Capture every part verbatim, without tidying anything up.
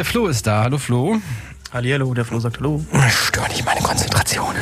der Flo ist da. Hallo Flo. Hallihallo, der Flo sagt Hallo. Stör nicht meine Konzentration.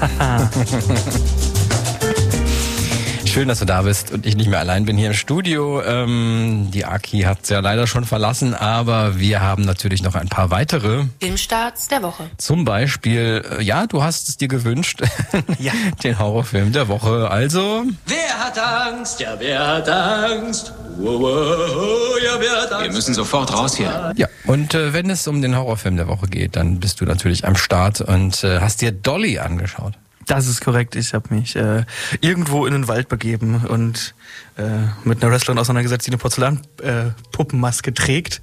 Schön, dass du da bist und ich nicht mehr allein bin hier im Studio. Ähm, die Aki hat es ja leider schon verlassen, aber wir haben natürlich noch ein paar weitere Filmstarts der Woche. Zum Beispiel, äh, ja, du hast es dir gewünscht, ja. den Horrorfilm der Woche. Also... Wer hat Angst? Ja, wer hat Angst? Wow, wow, ja, wer hat Angst? Wir müssen sofort raus hier. Ja, und äh, wenn es um den Horrorfilm der Woche geht, dann bist du natürlich am Start und äh, hast dir Dolly angeschaut. Das ist korrekt. Ich habe mich äh, irgendwo in den Wald begeben und äh, mit einer Wrestlerin auseinandergesetzt, die eine Porzellanpuppenmaske äh, trägt.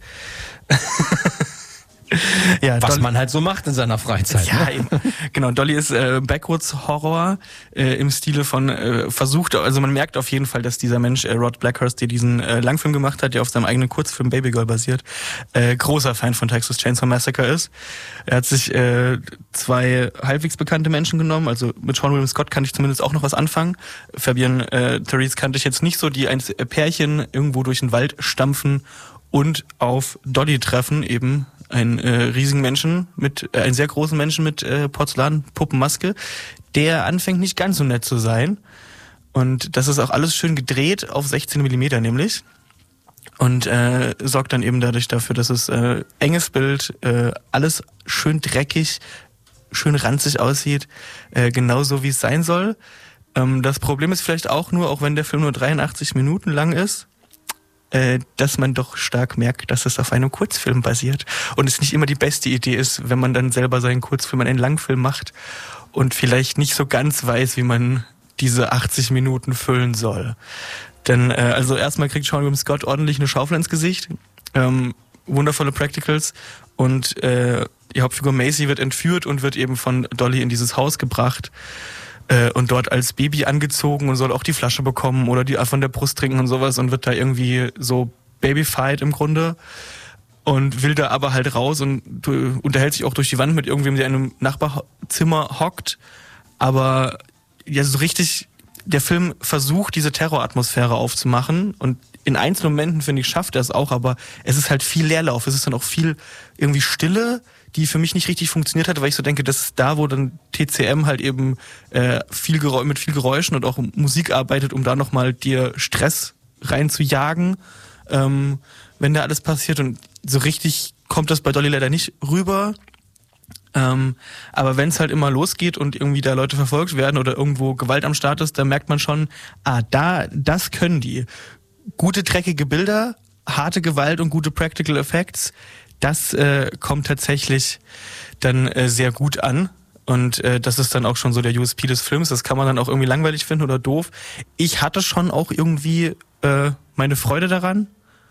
Ja, was Dolly, man halt so macht in seiner Freizeit. Ja, ne? eben. Genau. Dolly ist äh, Backwoods-Horror äh, im Stile von äh, versucht, also man merkt auf jeden Fall, dass dieser Mensch, äh, Rod Blackhurst, der diesen äh, Langfilm gemacht hat, der auf seinem eigenen Kurzfilm Baby Girl basiert, äh, großer Fan von Texas Chainsaw Massacre ist. Er hat sich äh, zwei halbwegs bekannte Menschen genommen, also mit Sean William Scott kann ich zumindest auch noch was anfangen. Fabian äh, Therese kannte ich jetzt nicht so, die ein Pärchen irgendwo durch den Wald stampfen und auf Dolly treffen, eben einen äh, riesigen Menschen mit, äh, einen sehr großen Menschen mit äh, Porzellanpuppenmaske, der anfängt nicht ganz so nett zu sein. Und das ist auch alles schön gedreht auf sechzehn Millimeter nämlich. Und äh, sorgt dann eben dadurch dafür, dass es äh, enges Bild, äh, alles schön dreckig, schön ranzig aussieht, äh, genauso wie es sein soll. Ähm, das Problem ist vielleicht auch nur, auch wenn der Film nur dreiundachtzig Minuten lang ist, äh, dass man doch stark merkt, dass es auf einem Kurzfilm basiert und es nicht immer die beste Idee ist, wenn man dann selber seinen Kurzfilm in einen Langfilm macht und vielleicht nicht so ganz weiß, wie man diese achtzig Minuten füllen soll. Denn äh, also erstmal kriegt Sean William Scott ordentlich eine Schaufel ins Gesicht, ähm, wundervolle Practicals und äh, die Hauptfigur Macy wird entführt und wird eben von Dolly in dieses Haus gebracht und dort als Baby angezogen und soll auch die Flasche bekommen oder die von der Brust trinken und sowas und wird da irgendwie so babyfied im Grunde und will da aber halt raus und unterhält sich auch durch die Wand mit irgendwem, der in einem Nachbarzimmer hockt. Aber ja, so richtig, der Film versucht, diese Terroratmosphäre aufzumachen und in einzelnen Momenten, finde ich, schafft er es auch, aber es ist halt viel Leerlauf, es ist dann auch viel irgendwie Stille, die für mich nicht richtig funktioniert hat, weil ich so denke, das ist da, wo dann T C M halt eben äh, viel Geräusch, mit viel Geräuschen und auch Musik arbeitet, um da nochmal dir Stress reinzujagen, ähm, wenn da alles passiert. Und so richtig kommt das bei Dolly leider nicht rüber. Ähm, aber wenn es halt immer losgeht und irgendwie da Leute verfolgt werden oder irgendwo Gewalt am Start ist, dann merkt man schon, ah, da, das können die. Gute, dreckige Bilder, harte Gewalt und gute Practical Effects, das äh, kommt tatsächlich dann äh, sehr gut an. Und äh, das ist dann auch schon so der U S P des Films. Das kann man dann auch irgendwie langweilig finden oder doof. Ich hatte schon auch irgendwie äh, meine Freude daran.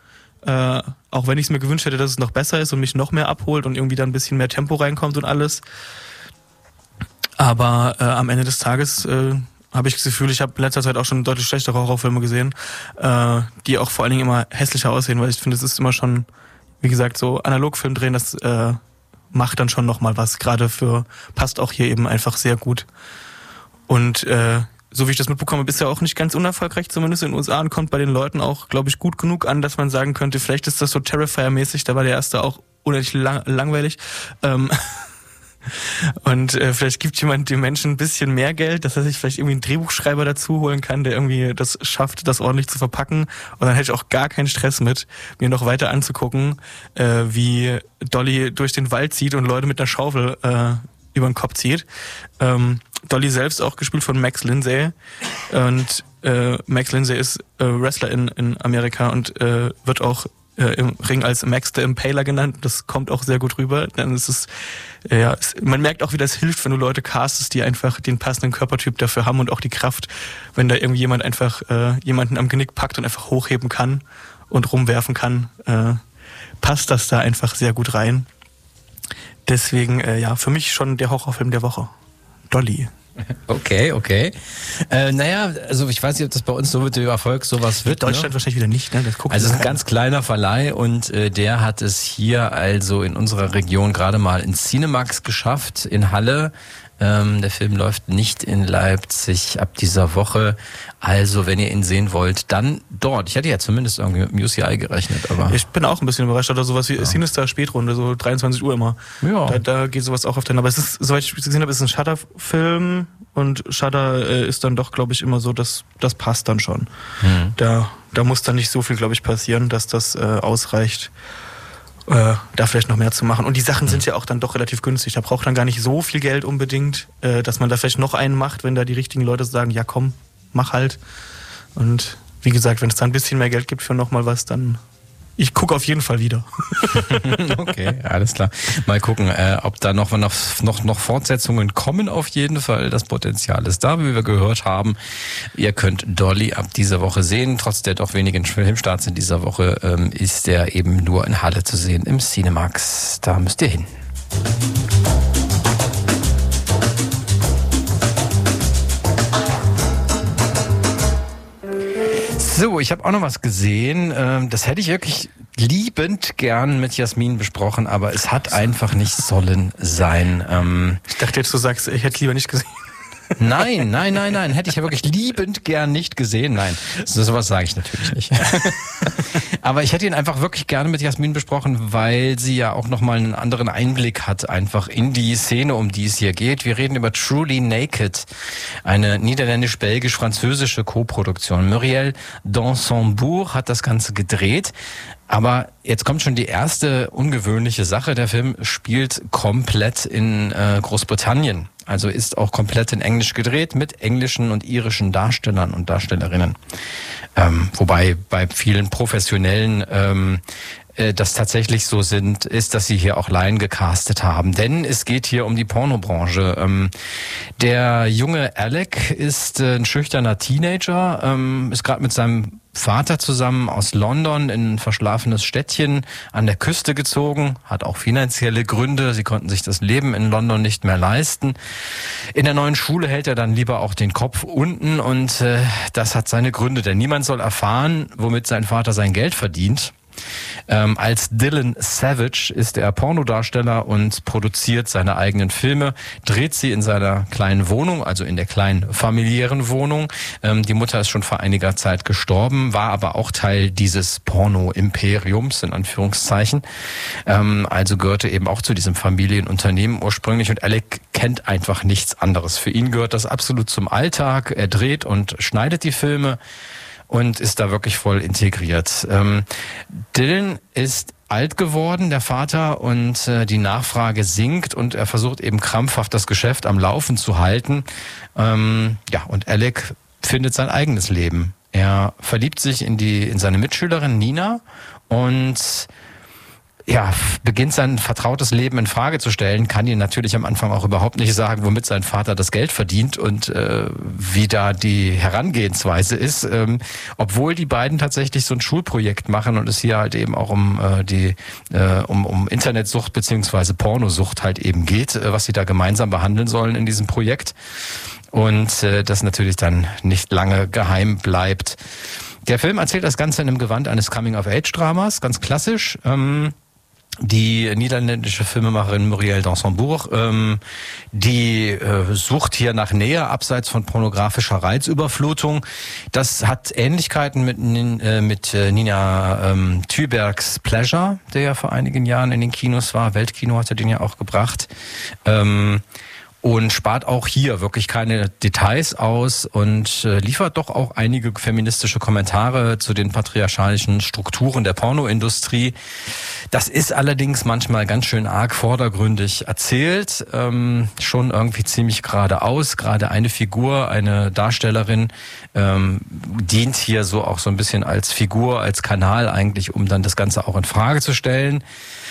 Äh, auch wenn ich es mir gewünscht hätte, dass es noch besser ist und mich noch mehr abholt und irgendwie da ein bisschen mehr Tempo reinkommt und alles. Aber äh, am Ende des Tages äh, habe ich das Gefühl, ich habe in letzter Zeit auch schon deutlich schlechtere Horrorfilme gesehen, äh, die auch vor allen Dingen immer hässlicher aussehen, weil ich finde, es ist immer schon, wie gesagt, so Analogfilm drehen, das äh, macht dann schon nochmal was. Gerade für, passt auch hier eben einfach sehr gut. Und äh, so wie ich das mitbekomme, ist ja auch nicht ganz unerfolgreich, zumindest in den U S A, und kommt bei den Leuten auch, glaube ich, gut genug an, dass man sagen könnte, vielleicht ist das so Terrifier-mäßig, da war der erste auch unendlich lang- langweilig. Ähm Und äh, vielleicht gibt jemand dem Menschen ein bisschen mehr Geld, dass er sich vielleicht irgendwie einen Drehbuchschreiber dazu holen kann, der irgendwie das schafft, das ordentlich zu verpacken. Und dann hätte ich auch gar keinen Stress mit, mir noch weiter anzugucken, äh, wie Dolly durch den Wald zieht und Leute mit einer Schaufel äh, über den Kopf zieht. Ähm, Dolly selbst auch gespielt von Max Lindsay. Und äh, Max Lindsay ist äh, Wrestler in, in Amerika und äh, wird auch im Ring als Max the Impaler genannt. Das kommt auch sehr gut rüber. Dann ist es, ja, es, man merkt auch, wie das hilft, wenn du Leute castest, die einfach den passenden Körpertyp dafür haben und auch die Kraft, wenn da irgendwie jemand einfach äh, jemanden am Genick packt und einfach hochheben kann und rumwerfen kann, äh, passt das da einfach sehr gut rein. Deswegen, äh, ja, für mich schon der Horrorfilm der Woche. Dolly. Okay, okay. Äh, naja, also ich weiß nicht, ob das bei uns so mit dem Erfolg sowas wird. In Deutschland ne? wahrscheinlich wieder nicht, ne? Das guckt also es ist ein ganz kleiner Verleih und äh, der hat es hier also in unserer Region gerade mal in Cinemax geschafft, in Halle. Ähm, der Film läuft nicht in Leipzig ab dieser Woche. Also, wenn ihr ihn sehen wollt, dann dort. Ich hätte ja zumindest irgendwie mit dem U C I gerechnet, aber... Ich bin auch ein bisschen überrascht, oder sowas wie ja. Sinister Spätrunde, so dreiundzwanzig Uhr immer. Ja. Da, da geht sowas auch auf den... Aber es ist, soweit ich gesehen habe, ist es ein Shudder-Film und Shudder äh, ist dann doch, glaube ich, immer so, dass das passt dann schon. Hm. Da, da muss dann nicht so viel, glaube ich, passieren, dass das äh, ausreicht, äh, da vielleicht noch mehr zu machen. Und die Sachen hm. sind ja auch dann doch relativ günstig. Da braucht dann gar nicht so viel Geld unbedingt, äh, dass man da vielleicht noch einen macht, wenn da die richtigen Leute sagen, ja komm, mach halt. Und wie gesagt, wenn es da ein bisschen mehr Geld gibt für nochmal was, dann ich gucke auf jeden Fall wieder. Okay, alles klar. Mal gucken, äh, ob da noch, noch, noch, noch Fortsetzungen kommen. Auf jeden Fall, das Potenzial ist da, wie wir gehört haben. Ihr könnt Dolly ab dieser Woche sehen. Trotz der doch wenigen Filmstarts in dieser Woche ähm, ist er eben nur in Halle zu sehen im Cinemax. Da müsst ihr hin. So, ich habe auch noch was gesehen. Das hätte ich wirklich liebend gern mit Jasmin besprochen, aber es hat einfach nicht sollen sein. Ich dachte jetzt, du sagst, ich hätte lieber nicht gesehen. Nein, nein, nein, nein, hätte ich ja wirklich liebend gern nicht gesehen. Nein, so sowas sage ich natürlich nicht. Aber ich hätte ihn einfach wirklich gerne mit Jasmin besprochen, weil sie ja auch nochmal einen anderen Einblick hat, einfach in die Szene, um die es hier geht. Wir reden über Truly Naked, eine niederländisch-belgisch-französische Co-Produktion. Muriel Dansembourg hat das Ganze gedreht. Aber jetzt kommt schon die erste ungewöhnliche Sache. Der Film spielt komplett in äh, Großbritannien. Also ist auch komplett in Englisch gedreht mit englischen und irischen Darstellern und Darstellerinnen. Ähm, wobei bei vielen Professionellen ähm, äh, das tatsächlich so sind, ist, dass sie hier auch Laien gecastet haben. Denn es geht hier um die Pornobranche. Ähm, der junge Alec ist äh, ein schüchterner Teenager, ähm, ist gerade mit seinem Vater zusammen aus London in ein verschlafenes Städtchen an der Küste gezogen, hat auch finanzielle Gründe, sie konnten sich das Leben in London nicht mehr leisten. In der neuen Schule hält er dann lieber auch den Kopf unten und äh, das hat seine Gründe, denn niemand soll erfahren, womit sein Vater sein Geld verdient. Ähm, als Dylan Savage ist er Pornodarsteller und produziert seine eigenen Filme, dreht sie in seiner kleinen Wohnung, also in der kleinen familiären Wohnung. Ähm, die Mutter ist schon vor einiger Zeit gestorben, war aber auch Teil dieses Porno-Imperiums, in Anführungszeichen. Ähm, also gehörte eben auch zu diesem Familienunternehmen ursprünglich und Alec kennt einfach nichts anderes. Für ihn gehört das absolut zum Alltag. Er dreht und schneidet die Filme und ist da wirklich voll integriert. Ähm, Dylan ist alt geworden, der Vater, und äh, die Nachfrage sinkt und er versucht eben krampfhaft das Geschäft am Laufen zu halten. Ähm, ja, und Alec findet sein eigenes Leben. Er verliebt sich in die in seine Mitschülerin Nina und ja, beginnt sein vertrautes Leben in Frage zu stellen, kann ihn natürlich am Anfang auch überhaupt nicht sagen, womit sein Vater das Geld verdient und äh, wie da die Herangehensweise ist, ähm, obwohl die beiden tatsächlich so ein Schulprojekt machen und es hier halt eben auch um äh, die äh, um, um Internetsucht beziehungsweise Pornosucht halt eben geht, äh, was sie da gemeinsam behandeln sollen in diesem Projekt und äh, das natürlich dann nicht lange geheim bleibt. Der Film erzählt das Ganze in einem Gewand eines Coming-of-Age-Dramas, ganz klassisch. Ähm, Die niederländische Filmemacherin Muriel Dansembourg, ähm, die äh, sucht hier nach Nähe abseits von pornografischer Reizüberflutung. Das hat Ähnlichkeiten mit, äh, mit äh, Nina ähm, Thübergs Pleasure, der ja vor einigen Jahren in den Kinos war. Weltkino hatte den ja auch gebracht. Ähm, und spart auch hier wirklich keine Details aus und äh, liefert doch auch einige feministische Kommentare zu den patriarchalischen Strukturen der Pornoindustrie. Das ist allerdings manchmal ganz schön arg vordergründig erzählt, ähm, schon irgendwie ziemlich geradeaus. Gerade eine Figur, eine Darstellerin, ähm, dient hier so auch so ein bisschen als Figur, als Kanal eigentlich, um dann das Ganze auch in Frage zu stellen.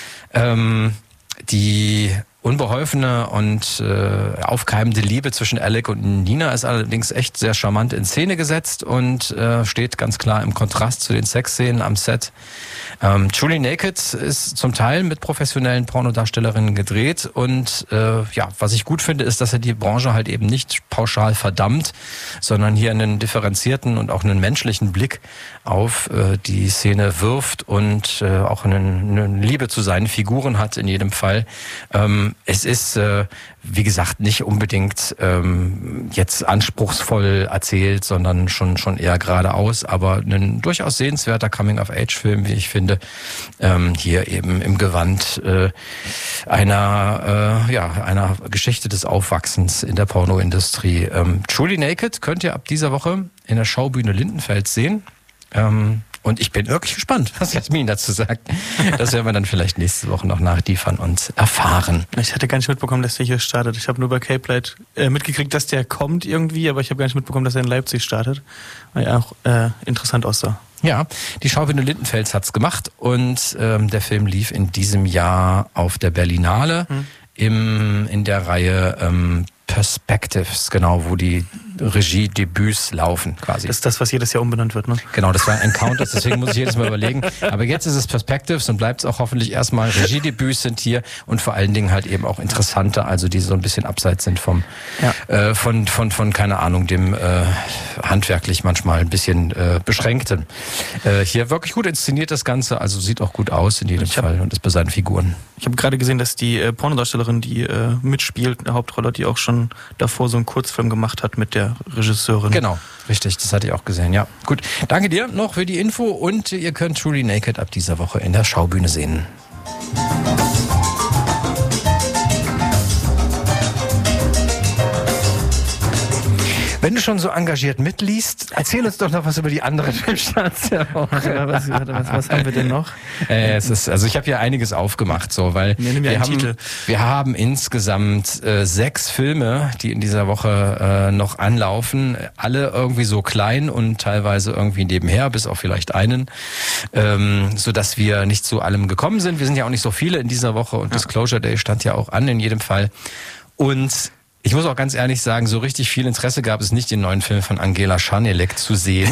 Ähm, die unbeholfene und äh, aufkeimende Liebe zwischen Alec und Nina ist allerdings echt sehr charmant in Szene gesetzt und äh, steht ganz klar im Kontrast zu den Sexszenen am Set. Ähm, Truly Naked ist zum Teil mit professionellen Pornodarstellerinnen gedreht und äh, ja, was ich gut finde, ist, dass er die Branche halt eben nicht pauschal verdammt, sondern hier einen differenzierten und auch einen menschlichen Blick auf äh, die Szene wirft und äh, auch eine, eine Liebe zu seinen Figuren hat in jedem Fall. Ähm, Ähm, es ist, äh, wie gesagt, nicht unbedingt ähm, jetzt anspruchsvoll erzählt, sondern schon schon eher geradeaus, aber ein durchaus sehenswerter Coming-of-Age-Film, wie ich finde. Ähm, hier eben im Gewand äh, einer äh, ja einer Geschichte des Aufwachsens in der Pornoindustrie. Ähm, Truly Naked könnt ihr ab dieser Woche in der Schaubühne Lindenfeld sehen. Ähm, und ich bin wirklich gespannt, was Jasmin dazu sagt. Das werden wir dann vielleicht nächste Woche noch nachliefern und erfahren. Ich hatte gar nicht mitbekommen, dass der hier startet. Ich habe nur bei Cape Light äh, mitgekriegt, dass der kommt irgendwie, aber ich habe gar nicht mitbekommen, dass er in Leipzig startet. Weil ja auch äh, interessant aussah. Ja, die Schaubühne Lindenfels hat's gemacht und ähm, der Film lief in diesem Jahr auf der Berlinale hm. im in der Reihe ähm, Perspectives, genau, wo die Regiedebüts laufen quasi. Das ist das, was jedes Jahr umbenannt wird, ne? Genau, das war Encounters, deswegen muss ich jedes Mal überlegen. Aber jetzt ist es Perspectives und bleibt es auch hoffentlich erstmal. Regiedebüts sind hier und vor allen Dingen halt eben auch interessante, also die so ein bisschen abseits sind vom, ja. äh, von, von, von, keine Ahnung, dem äh, handwerklich manchmal ein bisschen äh, beschränkten. Äh, hier wirklich gut inszeniert das Ganze, also sieht auch gut aus in jedem ich Fall hab, und ist bei seinen Figuren. Ich habe gerade gesehen, dass die äh, Pornodarstellerin, die äh, mitspielt, eine Hauptrolle, die auch schon davor so einen Kurzfilm gemacht hat mit der Regisseurin. Genau, richtig, das hatte ich auch gesehen, ja. Gut, danke dir noch für die Info und ihr könnt Truly Naked ab dieser Woche in der Schaubühne sehen. Wenn du schon so engagiert mitliest, erzähl uns doch noch was über die anderen Filmstarts der Woche. Was, was, was haben wir denn noch? Äh, es ist, also ich habe hier einiges aufgemacht, so, weil wir, wir, haben, Titel. wir haben insgesamt äh, sechs Filme, die in dieser Woche äh, noch anlaufen. Alle irgendwie so klein und teilweise irgendwie nebenher, bis auf vielleicht einen, ähm, so dass wir nicht zu allem gekommen sind. Wir sind ja auch nicht so viele in dieser Woche und ja. Disclosure Day stand ja auch an in jedem Fall. Und ich muss auch ganz ehrlich sagen, so richtig viel Interesse gab es nicht, den neuen Film von Angela Schanelek zu sehen.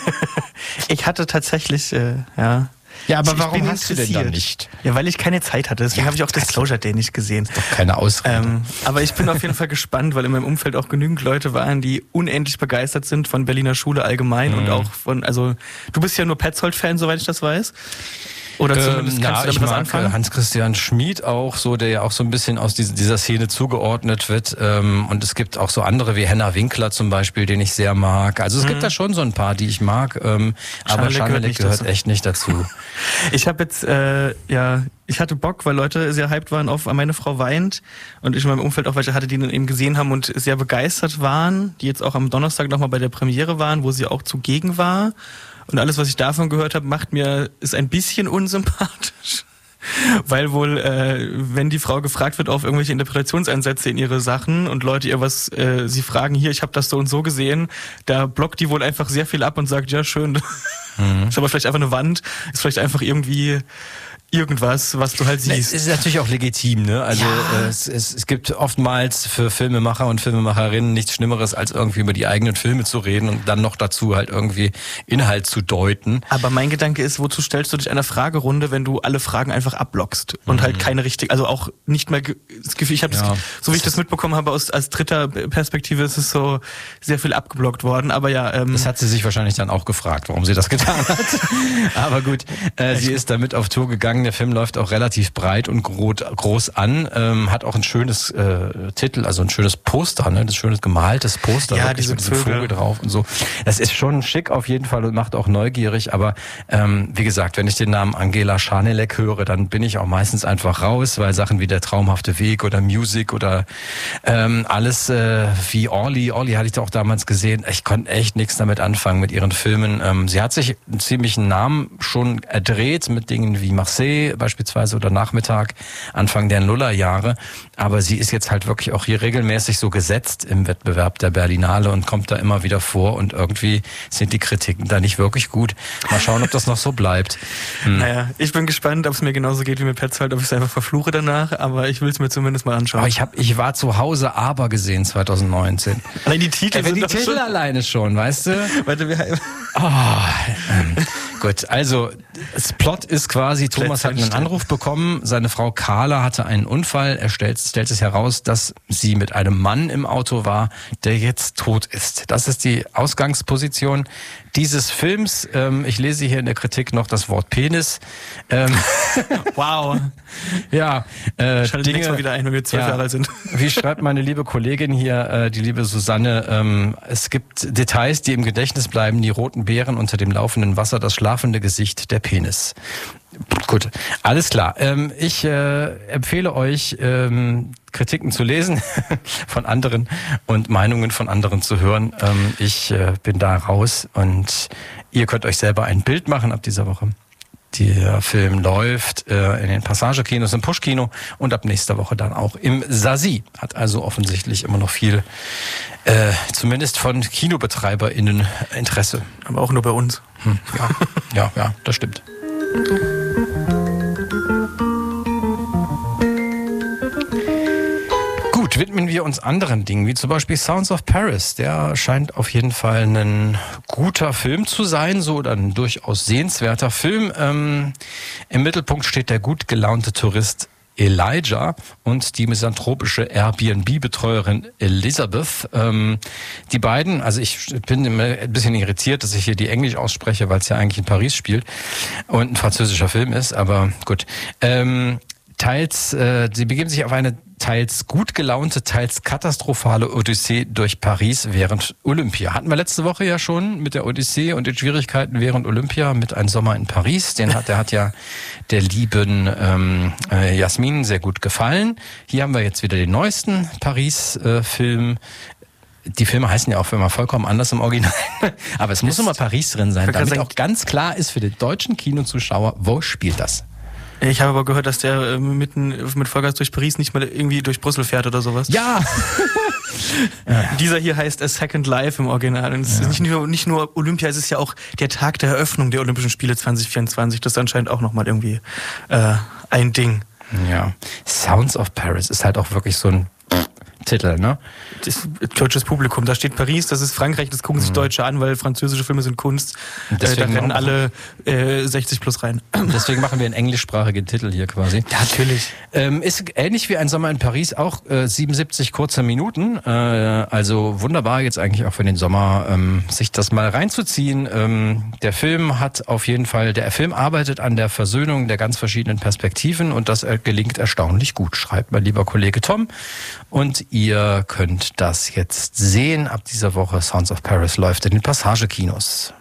Ich hatte tatsächlich, äh, ja... Ja, aber ich warum hast du denn dann nicht? Ja, weil ich keine Zeit hatte. Deswegen ja, habe ich auch Disclosure Day nicht gesehen. Doch keine Ausrede. Ähm, aber ich bin auf jeden Fall gespannt, weil in meinem Umfeld auch genügend Leute waren, die unendlich begeistert sind von Berliner Schule allgemein mhm. und auch von, also du bist ja nur Petzold-Fan, soweit ich das weiß. Oder zumindest ähm, kannst na, du damit ich was mag anfangen? Hans-Christian Schmid auch, so der ja auch so ein bisschen aus dieser, dieser Szene zugeordnet wird. Ähm, und es gibt auch so andere wie Henna Winkler zum Beispiel, den ich sehr mag. Also es mhm. gibt da schon so ein paar, die ich mag. Ähm, aber Schanelek gehört, gehört echt nicht dazu. Ich habe jetzt, äh, ja, ich hatte Bock, weil Leute sehr hyped waren auf Meine Frau weint und ich in meinem Umfeld auch welche hatte, die dann eben gesehen haben und sehr begeistert waren, die jetzt auch am Donnerstag nochmal bei der Premiere waren, wo sie auch zugegen war. Und alles, was ich davon gehört habe, macht mir, ist ein bisschen unsympathisch. Weil wohl, äh, wenn die Frau gefragt wird auf irgendwelche Interpretationsansätze in ihre Sachen und Leute ihr was, äh, sie fragen, hier, ich habe das so und so gesehen, da blockt die wohl einfach sehr viel ab und sagt, ja schön, mhm. ist aber vielleicht einfach eine Wand, ist vielleicht einfach irgendwie irgendwas, was du halt siehst. Es ist natürlich auch legitim, ne? Also ja. es, es, es gibt oftmals für Filmemacher und Filmemacherinnen nichts Schlimmeres, als irgendwie über die eigenen Filme zu reden und dann noch dazu halt irgendwie Inhalt zu deuten. Aber mein Gedanke ist, wozu stellst du dich einer Fragerunde, wenn du alle Fragen einfach abblockst und mhm. halt keine richtig, also auch nicht mehr das Gefühl, ich habe ja. so wie ich das mitbekommen habe aus als dritter Perspektive, ist es so sehr viel abgeblockt worden. Aber ja, ähm, das hat sie sich wahrscheinlich dann auch gefragt, warum sie das getan hat. Aber gut, äh, sie ist damit auf Tour gegangen. Der Film läuft auch relativ breit und groß an, ähm, hat auch ein schönes äh, Titel, also ein schönes Poster, ne, das schönes gemaltes Poster, ja, diese mit diesem Vogel drauf und so. Das ist schon schick auf jeden Fall und macht auch neugierig, aber ähm, wie gesagt, wenn ich den Namen Angela Schanelek höre, dann bin ich auch meistens einfach raus, weil Sachen wie Der traumhafte Weg oder Music oder ähm, alles äh, wie Orly, Orly hatte ich da auch damals gesehen, ich konnte echt nichts damit anfangen mit ihren Filmen. Ähm, sie hat sich einen ziemlichen Namen schon erdreht mit Dingen wie Marseille beispielsweise oder Nachmittag, Anfang der Nullerjahre. Aber sie ist jetzt halt wirklich auch hier regelmäßig so gesetzt im Wettbewerb der Berlinale und kommt da immer wieder vor und irgendwie sind die Kritiken da nicht wirklich gut. Mal schauen, ob das noch so bleibt. Hm. Naja, ich bin gespannt, ob es mir genauso geht wie mit Petzold, ob ich es einfach verfluche danach, aber ich will es mir zumindest mal anschauen. Aber ich hab, ich war zu Hause aber gesehen zwanzig neunzehn. Allein die Titel äh, sind die Titel schon alleine schon, weißt du? Warte, wir oh, ähm, Gut, also das Plot ist quasi, Thomas hat einen Anruf bekommen, seine Frau Carla hatte einen Unfall, er stellt, stellt es heraus, dass sie mit einem Mann im Auto war, der jetzt tot ist. Das ist die Ausgangsposition dieses Films. Ähm, ich lese hier in der Kritik noch das Wort Penis. Ähm, wow. Ja, äh, Schaltet Dinge, nächstes Mal wieder ein, wenn wir zwölf ja, Jahre alt sind. Wie schreibt meine liebe Kollegin hier, äh, die liebe Susanne, ähm, es gibt Details, die im Gedächtnis bleiben, die roten Beeren unter dem laufenden Wasser, das schlafende Gesicht, der Penis. Gut, alles klar. Ähm, ich äh, empfehle euch, ähm, Kritiken zu lesen von anderen und Meinungen von anderen zu hören. Ähm, ich äh, bin da raus und ihr könnt euch selber ein Bild machen ab dieser Woche. Der Film läuft äh, in den Passagekinos im Push-Kino und ab nächster Woche dann auch im Sasi. Hat also offensichtlich immer noch viel, äh, zumindest von KinobetreiberInnen, Interesse. Aber auch nur bei uns. Hm, ja, ja, ja, das stimmt. Gut, widmen wir uns anderen Dingen, wie zum Beispiel Sounds of Paris. Der scheint auf jeden Fall ein guter Film zu sein, so oder ein durchaus sehenswerter Film. Ähm, im Mittelpunkt steht der gut gelaunte Tourist Elijah und die misanthropische Airbnb-Betreuerin Elizabeth. Ähm, die beiden, also ich bin immer ein bisschen irritiert, dass ich hier die Englisch ausspreche, weil es ja eigentlich in Paris spielt und ein französischer Film ist, aber gut. Ähm, teils, äh, sie begeben sich auf eine teils gut gelaunte, teils katastrophale Odyssee durch Paris während Olympia. Hatten wir letzte Woche ja schon mit der Odyssee und den Schwierigkeiten während Olympia mit Ein Sommer in Paris. Den hat, der hat ja der lieben ähm, äh, Jasmin sehr gut gefallen. Hier haben wir jetzt wieder den neuesten Paris-Film. Äh, Die Filme heißen ja auch immer vollkommen anders im Original. Aber es muss immer Paris drin sein, damit auch ganz klar ist für den deutschen Kinozuschauer, wo spielt das? Ich habe aber gehört, dass der äh, mitten mit Vollgas durch Paris nicht mal irgendwie durch Brüssel fährt oder sowas. Ja! ja. Dieser hier heißt A Second Life im Original. Und es ja. ist nicht nur, nicht nur Olympia, es ist ja auch der Tag der Eröffnung der Olympischen Spiele zwanzig vierundzwanzig. Das ist anscheinend auch nochmal irgendwie äh, ein Ding. Ja. Sounds of Paris ist halt auch wirklich so ein Titel, ne? Das deutsches Publikum, da steht Paris, das ist Frankreich, das gucken sich Deutsche an, weil französische Filme sind Kunst. Äh, da rennen alle äh, sechzig plus rein. Deswegen machen wir einen englischsprachigen Titel hier quasi. Ja, natürlich. Ähm, ist ähnlich wie Ein Sommer in Paris, auch äh, siebenundsiebzig kurze Minuten. Äh, also wunderbar jetzt eigentlich auch für den Sommer, ähm, sich das mal reinzuziehen. Ähm, der Film hat auf jeden Fall, der Film arbeitet an der Versöhnung der ganz verschiedenen Perspektiven und das gelingt erstaunlich gut, schreibt mein lieber Kollege Tom. Und ihr könnt das jetzt sehen. Ab dieser Woche Sounds of Paris läuft in den Passagekinos.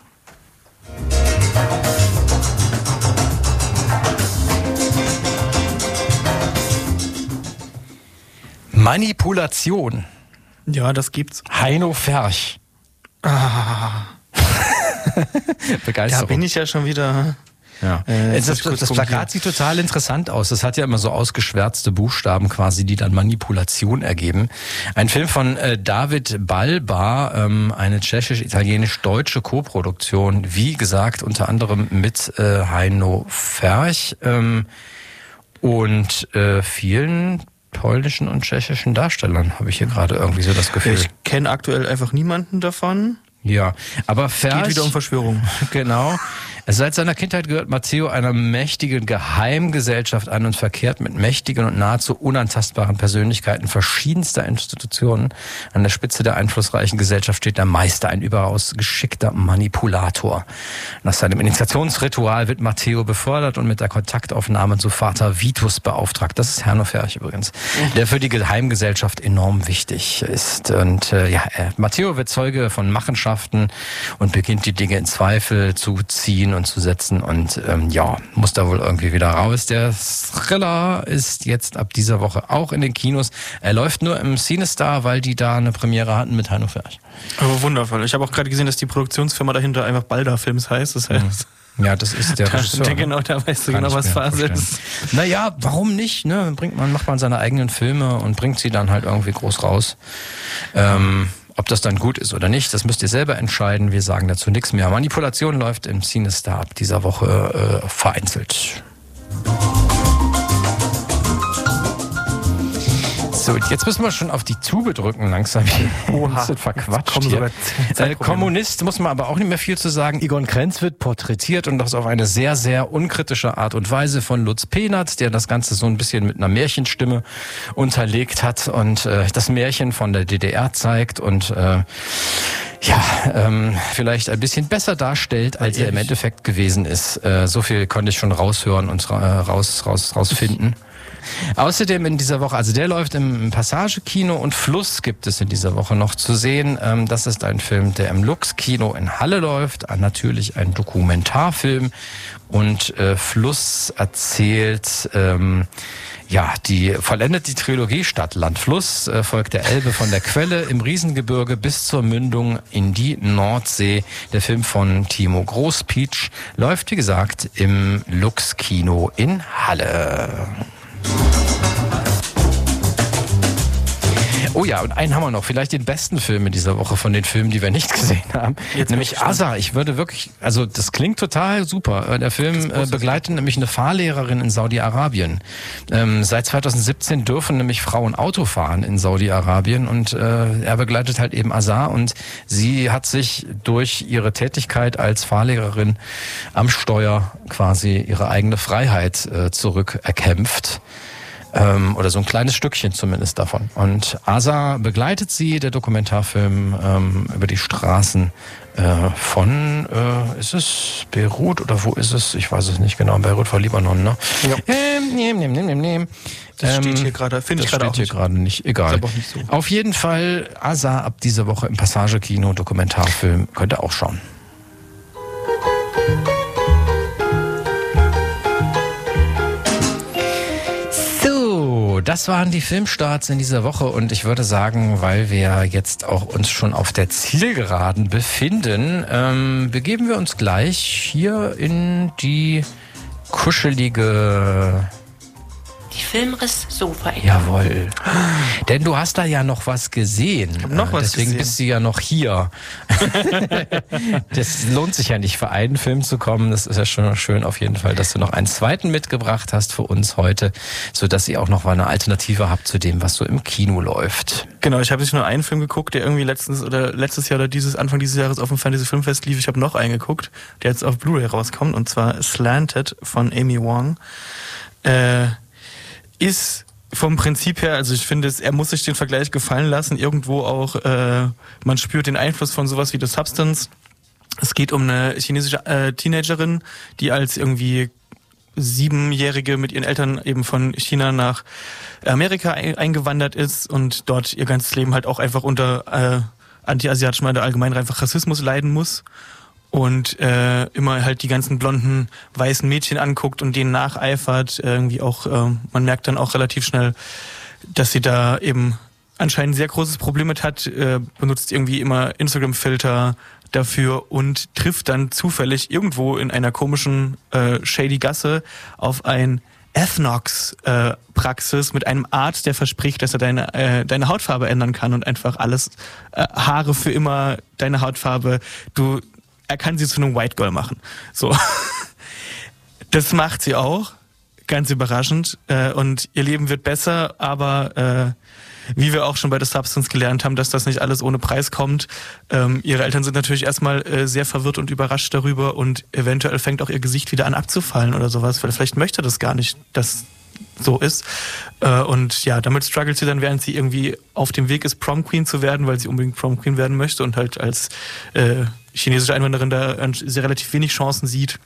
Manipulation. Ja, das gibt's. Heino Ferch. Ah. Begeisterung. Da bin ich ja schon wieder... Ja. Äh, das, das, das Plakat sieht total interessant aus. Das hat ja immer so ausgeschwärzte Buchstaben quasi, die dann Manipulation ergeben. Ein Film von äh, David Balba, ähm, eine tschechisch-italienisch-deutsche Koproduktion. Wie gesagt, unter anderem mit äh, Heino Ferch ähm, und äh, vielen polnischen und tschechischen Darstellern, habe ich hier gerade irgendwie so das Gefühl. Ich kenne aktuell einfach niemanden davon. Ja, aber Ferch... Es geht wieder um Verschwörung. Genau. Seit seiner Kindheit gehört Matteo einer mächtigen Geheimgesellschaft an und verkehrt mit mächtigen und nahezu unantastbaren Persönlichkeiten verschiedenster Institutionen. An der Spitze der einflussreichen Gesellschaft steht der Meister, ein überaus geschickter Manipulator. Nach seinem Initiationsritual wird Matteo befördert und mit der Kontaktaufnahme zu Vater Vitus beauftragt. Das ist Heino Ferch übrigens, der für die Geheimgesellschaft enorm wichtig ist. Und äh, ja, Matteo wird Zeuge von Machenschaften und beginnt die Dinge in Zweifel zu ziehen und zu setzen und ähm, ja, muss da wohl irgendwie wieder raus. Der Thriller ist jetzt ab dieser Woche auch in den Kinos. Er läuft nur im CineStar, weil die da eine Premiere hatten mit Heino Ferch. Aber wundervoll. Ich habe auch gerade gesehen, dass die Produktionsfirma dahinter einfach Balda Films heißt. Das heißt... Ja, das ist der Regisseur. Der genau, da weißt du genau, was Phase ist. Naja, warum nicht? Ne? Bringt man, macht man seine eigenen Filme und bringt sie dann halt irgendwie groß raus. Ähm, Ob das dann gut ist oder nicht, das müsst ihr selber entscheiden. Wir sagen dazu nichts mehr. Manipulation läuft im CineStar ab dieser Woche äh, vereinzelt. So. So, jetzt müssen wir schon auf die Tube drücken langsam. Oha, sind verquatscht hier. Äh, Kommunist muss man aber auch nicht mehr viel zu sagen. Egon Krenz wird porträtiert und das auf eine sehr, sehr unkritische Art und Weise von Lutz Pehnert, der das Ganze so ein bisschen mit einer Märchenstimme unterlegt hat und äh, das Märchen von der D D R zeigt und äh, ja, ähm, vielleicht ein bisschen besser darstellt, als er im Endeffekt gewesen ist. Äh, so viel konnte ich schon raushören und äh, raus, raus, rausfinden. Außerdem in dieser Woche, also der läuft im Passage-Kino und Fluss gibt es in dieser Woche noch zu sehen. Ähm, das ist ein Film, der im Lux-Kino in Halle läuft, natürlich ein Dokumentarfilm und äh, Fluss erzählt, ähm, ja, die vollendet die Trilogie Stadt, Land, Fluss, äh, folgt der Elbe von der Quelle im Riesengebirge bis zur Mündung in die Nordsee. Der Film von Timo Großpietsch läuft, wie gesagt, im Lux-Kino in Halle. Oh ja, und einen haben wir noch, vielleicht den besten Film in dieser Woche von den Filmen, die wir nicht gesehen haben, jetzt nämlich Asa. Ich würde wirklich, also das klingt total super. Der Film äh, begleitet nämlich eine Fahrlehrerin in Saudi-Arabien. Ähm, seit zweitausendsiebzehn dürfen nämlich Frauen Auto fahren in Saudi-Arabien und äh, er begleitet halt eben Asa und sie hat sich durch ihre Tätigkeit als Fahrlehrerin am Steuer quasi ihre eigene Freiheit äh, zurückerkämpft. Ähm, oder so ein kleines Stückchen zumindest davon. Und Asa begleitet sie, der Dokumentarfilm, ähm, über die Straßen äh, von, äh, ist es Beirut oder wo ist es? Ich weiß es nicht genau. Beirut war Libanon, ne? Ja. Ähm, nehm, nehm, nehm, nehm. Das steht hier gerade, finde ich gerade auch hier gerade nicht. Egal. Ist aber auch nicht so. Auf jeden Fall Asa ab dieser Woche im Passage-Kino, Dokumentarfilm, könnt ihr auch schauen. Das waren die Filmstarts in dieser Woche und ich würde sagen, weil wir jetzt auch uns schon auf der Zielgeraden befinden, ähm, begeben wir uns gleich hier in die kuschelige... Die Filmriss-Sofa-Ecke. Jawohl. Denn du hast da ja noch was gesehen. Ich hab noch was Deswegen gesehen. bist du ja noch hier. Das lohnt sich ja nicht, für einen Film zu kommen. Das ist ja schon schön auf jeden Fall, dass du noch einen zweiten mitgebracht hast für uns heute, sodass ihr auch noch mal eine Alternative habt zu dem, was so im Kino läuft. Genau, ich habe nicht nur einen Film geguckt, der irgendwie letztens oder letztes Jahr oder dieses Anfang dieses Jahres auf dem Fantasy Filmfest lief. Ich habe noch einen geguckt, der jetzt auf Blu-ray rauskommt, und zwar Slanted von Amy Wong. Äh, ist vom Prinzip her, also ich finde, es, er muss sich den Vergleich gefallen lassen, irgendwo auch, äh, man spürt den Einfluss von sowas wie The Substance. Es geht um eine chinesische äh, Teenagerin, die als irgendwie Siebenjährige mit ihren Eltern eben von China nach Amerika ein, eingewandert ist und dort ihr ganzes Leben halt auch einfach unter äh, anti-asiatischem oder allgemein einfach Rassismus leiden muss. Und äh, immer halt die ganzen blonden, weißen Mädchen anguckt und denen nacheifert. Irgendwie auch, äh, man merkt dann auch relativ schnell, dass sie da eben anscheinend ein sehr großes Problem mit hat, äh, benutzt irgendwie immer Instagram-Filter dafür und trifft dann zufällig irgendwo in einer komischen, äh, shady Gasse auf ein Ethnox-Praxis äh, mit einem Arzt, der verspricht, dass er deine äh, deine Hautfarbe ändern kann und einfach alles, äh, Haare für immer, deine Hautfarbe, du er kann sie zu einem White Girl machen. So. Das macht sie auch. Ganz überraschend. Und ihr Leben wird besser, aber äh, wie wir auch schon bei The Substance gelernt haben, dass das nicht alles ohne Preis kommt. Ähm, ihre Eltern sind natürlich erstmal äh, sehr verwirrt und überrascht darüber und eventuell fängt auch ihr Gesicht wieder an abzufallen oder sowas, weil vielleicht möchte das gar nicht, dass so ist. Äh, und ja, damit struggelt sie dann, während sie irgendwie auf dem Weg ist, Prom Queen zu werden, weil sie unbedingt Prom Queen werden möchte und halt als äh, chinesische Einwanderin da sehr relativ wenig Chancen sieht.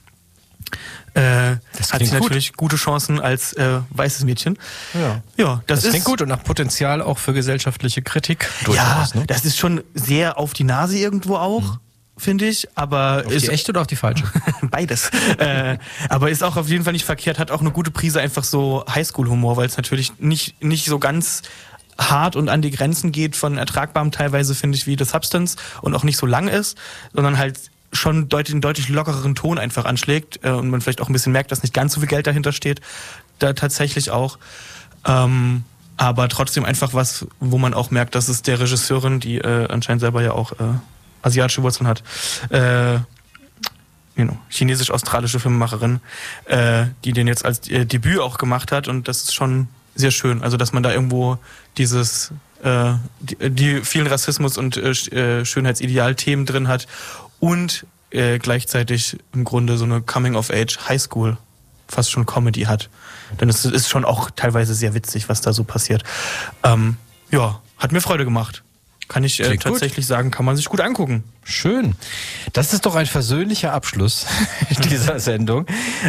Äh, hat sie natürlich gut. gute Chancen als äh, weißes Mädchen. Ja, ja das, das ist klingt gut und nach Potenzial auch für gesellschaftliche Kritik. Ja, ne? Das ist schon sehr auf die Nase irgendwo auch. Mhm. Finde ich, aber auf ist die echte oder auf die falsche? Beides. äh, aber ist auch auf jeden Fall nicht verkehrt, hat auch eine gute Prise einfach so Highschool-Humor, weil es natürlich nicht nicht so ganz hart und an die Grenzen geht von ertragbarem teilweise, finde ich, wie The Substance und auch nicht so lang ist, sondern halt schon deutlich, einen deutlich lockereren Ton einfach anschlägt äh, und man vielleicht auch ein bisschen merkt, dass nicht ganz so viel Geld dahinter steht, da tatsächlich auch. Ähm, aber trotzdem einfach was, wo man auch merkt, dass es der Regisseurin, die äh, anscheinend selber ja auch äh, asiatische Wurzeln hat, äh, you know, chinesisch-australische Filmemacherin, äh, die den jetzt als äh, Debüt auch gemacht hat und das ist schon sehr schön. Also dass man da irgendwo dieses äh, die, die vielen Rassismus und äh, Schönheitsideal-Themen drin hat und äh, gleichzeitig im Grunde so eine Coming-of-Age-Highschool fast schon Comedy hat. Denn es ist schon auch teilweise sehr witzig, was da so passiert. Ähm, ja, hat mir Freude gemacht. Kann ich äh, tatsächlich gut. sagen, kann man sich gut angucken. Schön. Das ist doch ein versöhnlicher Abschluss dieser Sendung.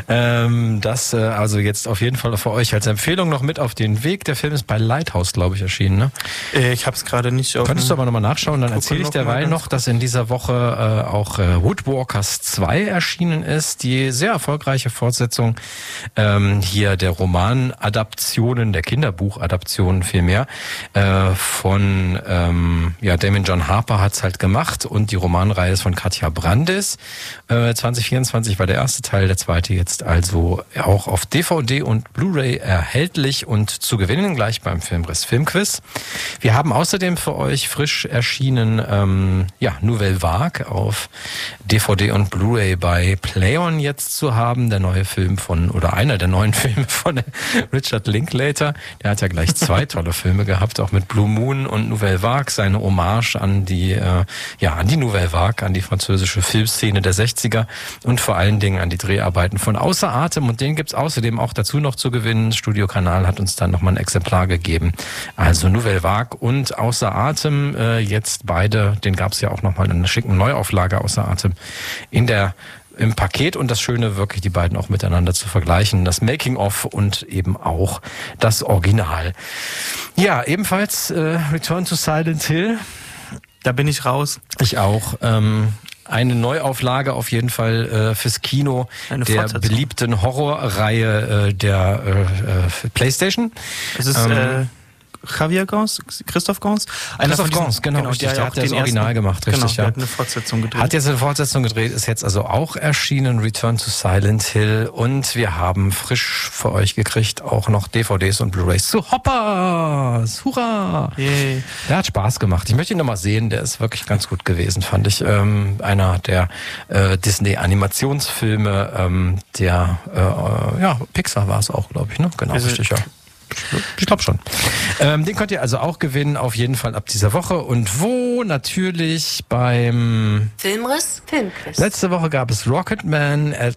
Ähm, das äh, also jetzt auf jeden Fall für euch als Empfehlung noch mit auf den Weg. Der Film ist bei Lighthouse, glaube ich, erschienen. Ne? Äh, ich habe es gerade nicht auf. Könntest du aber nochmal nachschauen, dann erzähle ich derweil noch, dass in dieser Woche äh, auch äh, Woodwalkers zwei erschienen ist. Die sehr erfolgreiche Fortsetzung ähm, hier der Roman-Adaptionen, der Kinderbuch-Adaptionen vielmehr äh, von ähm, ja, Damon John Harper hat's halt gemacht und die Romanreihe ist von Katja Brandis. Äh, zwanzig vierundzwanzig war der erste Teil, der zweite jetzt also auch auf D V D und Blu-ray erhältlich und zu gewinnen gleich beim Filmriss Filmquiz. Wir haben außerdem für euch frisch erschienen ähm, ja, Nouvelle Vague auf D V D und Blu-ray bei Play-On jetzt zu haben. Der neue Film von, oder einer der neuen Filme von Richard Linklater. Der hat ja gleich zwei tolle Filme gehabt, auch mit Blue Moon und Nouvelle Vague, seine Hommage an die, äh, ja, an die Nouvelle Vague, an die französische Filmszene der sechziger und vor allen Dingen an die Dreharbeiten von Außer Atem. Und den gibt's außerdem auch dazu noch zu gewinnen. Studio Kanal hat uns dann nochmal ein Exemplar gegeben. Also Nouvelle Vague und Außer Atem, äh, jetzt beide, den gab's ja auch nochmal in einer schicken Neuauflage Außer Atem in der im Paket und das Schöne, wirklich die beiden auch miteinander zu vergleichen. Das Making-of und eben auch das Original. Ja, ebenfalls äh, Return to Silent Hill. Da bin ich raus. Ich auch. Ähm, eine Neuauflage auf jeden Fall äh, fürs Kino eine der Fortsetzung. beliebten Horrorreihe äh, der äh, äh, PlayStation. Es ist ähm, äh, Javier Gans, Christoph Gans? Christoph Gans, genau, genau richtig, der, der hat das Original ersten, gemacht, richtig, genau, ja. Der hat eine Fortsetzung gedreht. Hat jetzt eine Fortsetzung gedreht, ist jetzt also auch erschienen, Return to Silent Hill, und wir haben frisch für euch gekriegt auch noch D V Ds und Blu-rays zu Hoppers, hurra! Yay. Der hat Spaß gemacht. Ich möchte ihn nochmal sehen, der ist wirklich ganz gut gewesen, fand ich. Ähm, einer der äh, Disney-Animationsfilme, ähm, der, äh, ja, Pixar war es auch, glaube ich, ne? Genau, also, richtig, ja. Ich glaube schon. Ähm, den könnt ihr also auch gewinnen, auf jeden Fall ab dieser Woche. Und wo? Natürlich beim Filmriss Filmquiz. Letzte Woche gab es Rocketman at